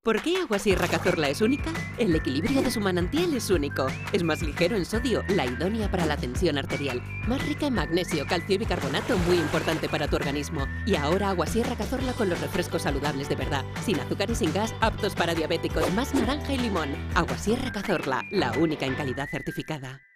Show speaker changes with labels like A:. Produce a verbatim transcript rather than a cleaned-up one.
A: ¿Por qué Agua Sierra Cazorla es única? El equilibrio de su manantial es único. Es más ligero en sodio, la idónea para la tensión arterial. Más rica en magnesio, calcio y bicarbonato, muy importante para tu organismo. Y ahora Agua Sierra Cazorla con los refrescos saludables de verdad. Sin azúcar y sin gas, aptos para diabéticos, más naranja y limón. Agua Sierra Cazorla, la única en calidad certificada.